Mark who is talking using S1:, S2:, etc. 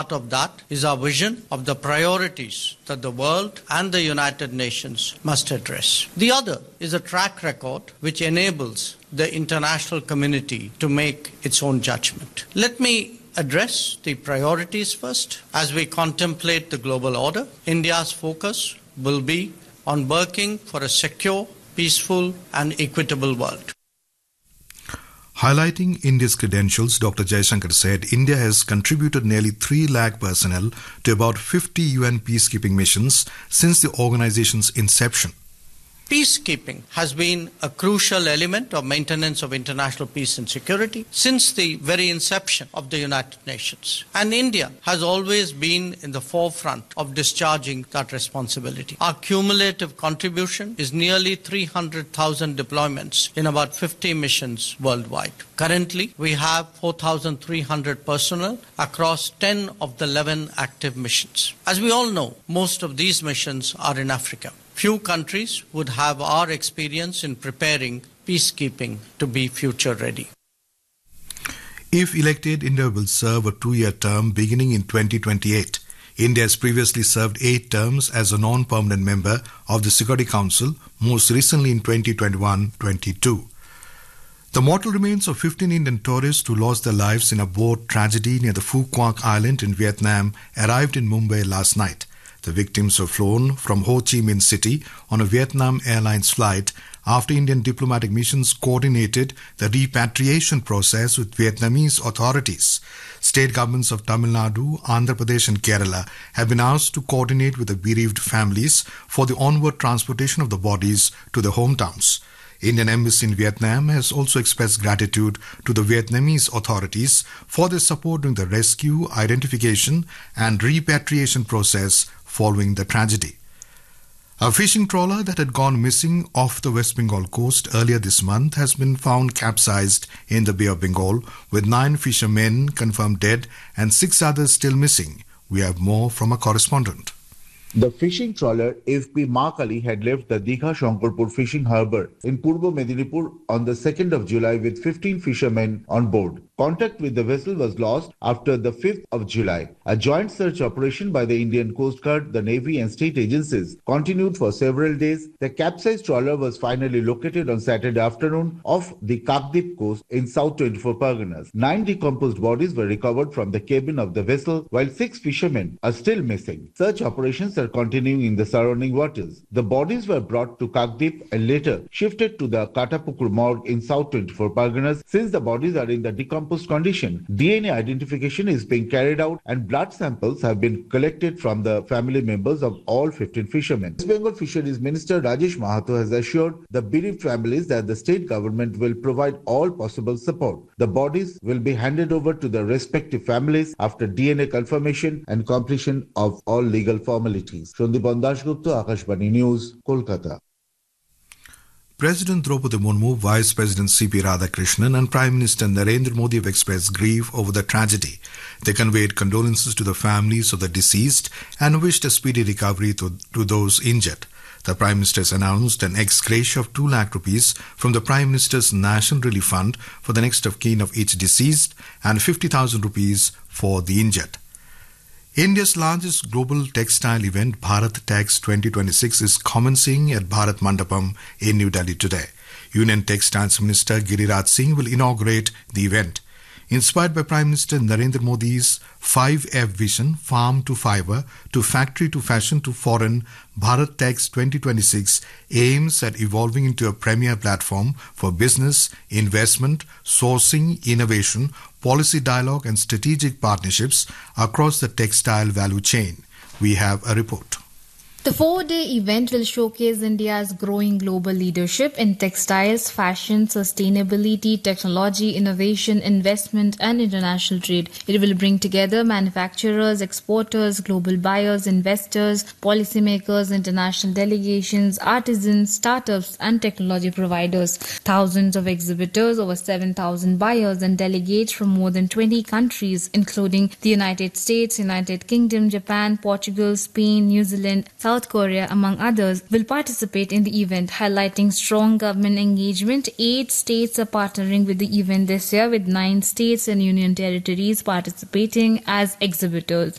S1: part of that is our vision of the priorities that the world and the United Nations must address. The other is a track record which enables the international community to make its own judgment. Let me address the priorities first. As we contemplate the global order, India's focus will be on working for a secure, peaceful and equitable world.
S2: Highlighting India's credentials, Dr. Jaishankar said India has contributed nearly 3 lakh personnel to about 50 UN peacekeeping missions since the organization's inception.
S1: Peacekeeping has been a crucial element of maintenance of international peace and security since the very inception of the United Nations. And India has always been in the forefront of discharging that responsibility. Our cumulative contribution is nearly 300,000 deployments in about 50 missions worldwide. Currently, we have 4,300 personnel across 10 of the 11 active missions. As we all know, most of these missions are in Africa. Few countries would have our experience in preparing peacekeeping to be future ready.
S2: If elected, India will serve a 2-year term beginning in 2028. India has previously served 8 terms as a non-permanent member of the Security Council, most recently in 2021-22. The mortal remains of 15 Indian tourists who lost their lives in a boat tragedy near the Phu Quoc Island in Vietnam arrived in Mumbai last night. The victims were flown from Ho Chi Minh City on a Vietnam Airlines flight after Indian diplomatic missions coordinated the repatriation process with Vietnamese authorities. State governments of Tamil Nadu, Andhra Pradesh and Kerala have been asked to coordinate with the bereaved families for the onward transportation of the bodies to their hometowns. Indian Embassy in Vietnam has also expressed gratitude to the Vietnamese authorities for their support during the rescue, identification and repatriation process following the tragedy. A fishing trawler that had gone missing off the West Bengal coast earlier this month has been found capsized in the Bay of Bengal, with 9 fishermen confirmed dead and 6 others still missing. We have more from a correspondent.
S3: The fishing trawler FP Mark Ali had left the Digha Shankarpur fishing harbour in Purbo Medinipur on the 2nd of July with 15 fishermen on board. Contact with the vessel was lost after the 5th of July. A joint search operation by the Indian Coast Guard, the Navy and state agencies continued for several days. The capsized trawler was finally located on Saturday afternoon off the Kakdip coast in South 24 Parganas. 9 decomposed bodies were recovered from the cabin of the vessel, while 6 fishermen are still missing. Search operations are continuing in the surrounding waters. The bodies were brought to Kakdip and later shifted to the Katapukur morgue in South 24 Parganas. Since the bodies are in the decomposed condition, DNA identification is being carried out and blood samples have been collected from the family members of all 15 fishermen. West Bengal Fisheries Minister Rajesh Mahato has assured the bereaved families that the state government will provide all possible support. The bodies will be handed over to the respective families after DNA confirmation and completion of all legal formalities. Shandipan Dasgupta, Akashvani News, Kolkata.
S2: President Draupadi Murmu, Vice President C.P. Radhakrishnan and Prime Minister Narendra Modi have expressed grief over the tragedy. They conveyed condolences to the families of the deceased and wished a speedy recovery to those injured. The Prime Minister has announced an ex gratia of 2 lakh rupees from the Prime Minister's National Relief Fund for the next of kin of each deceased and 50,000 rupees for the injured. India's largest global textile event, Bharat Tex 2026, is commencing at Bharat Mandapam in New Delhi today. Union Textiles Minister Giriraj Singh will inaugurate the event. Inspired by Prime Minister Narendra Modi's 5F vision, farm to fibre, to factory to fashion to foreign, Bharat Tex 2026 aims at evolving into a premier platform for business, investment, sourcing, innovation, policy dialogue and strategic partnerships across the textile value chain. We have a report.
S4: The 4-day event will showcase India's growing global leadership in textiles, fashion, sustainability, technology, innovation, investment, and international trade. It will bring together manufacturers, exporters, global buyers, investors, policymakers, international delegations, artisans, startups, and technology providers. Thousands of exhibitors, over 7,000 buyers, and delegates from more than 20 countries, including the United States, United Kingdom, Japan, Portugal, Spain, New Zealand, South Korea, among others, will participate in the event, highlighting strong government engagement. 8 states are partnering with the event this year, with 9 states and union territories participating as exhibitors.